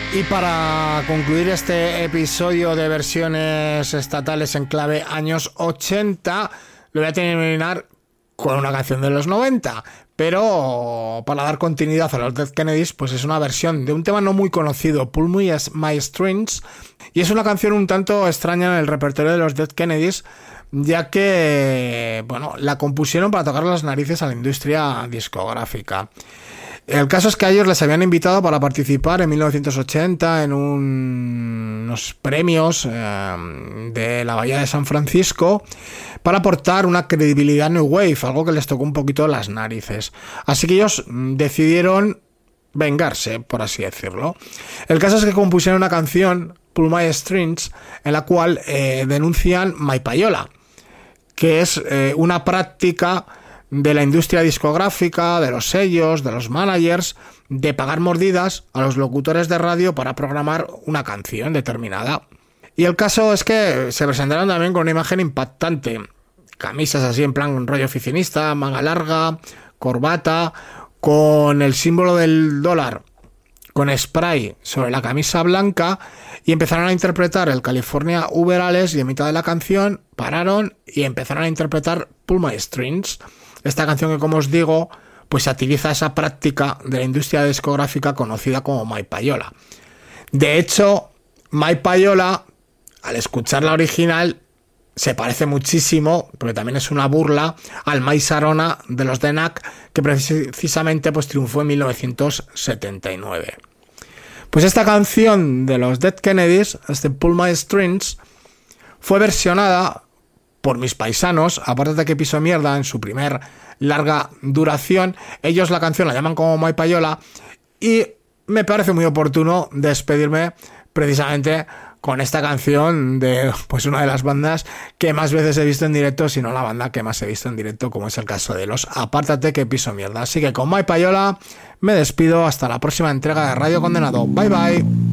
Y para concluir este episodio de versiones estatales en clave años 80, lo voy a terminar con una canción de los 90. Pero para dar continuidad a los Dead Kennedys, pues es una versión de un tema no muy conocido, Pull My Strings, y es una canción un tanto extraña en el repertorio de los Dead Kennedys, ya que, bueno, la compusieron para tocar las narices a la industria discográfica. El caso es que a ellos les habían invitado para participar en 1980 en unos premios de la Bahía de San Francisco para aportar una credibilidad New Wave, algo que les tocó un poquito las narices. Así que ellos decidieron vengarse, por así decirlo. El caso es que compusieron una canción, Pull My Strings, en la cual denuncian My Payola, que es una práctica de la industria discográfica, de los sellos, de los managers, de pagar mordidas a los locutores de radio para programar una canción determinada. Y el caso es que se presentaron también con una imagen impactante. Camisas así en plan rollo oficinista, manga larga, corbata, con el símbolo del dólar, con spray sobre la camisa blanca, y empezaron a interpretar el California Uberales, y en mitad de la canción pararon y empezaron a interpretar Pull My Strings. Esta canción que, como os digo, pues satiriza esa práctica de la industria discográfica conocida como My Payola. De hecho, My Payola, al escuchar la original, se parece muchísimo, porque también es una burla, al My Sarona de los The Knack, que precisamente pues triunfó en 1979. Pues esta canción de los Dead Kennedys, este Pull My Strings, fue versionada por mis paisanos, aparte de que Piso Mierda en su primer larga duración, ellos la canción la llaman como My Payola, y me parece muy oportuno despedirme precisamente con esta canción de pues una de las bandas que más veces he visto en directo, si no la banda que más he visto en directo, como es el caso de los Apártate que Piso Mierda. Así que con My Payola me despido hasta la próxima entrega de Radio Condenado. Bye bye.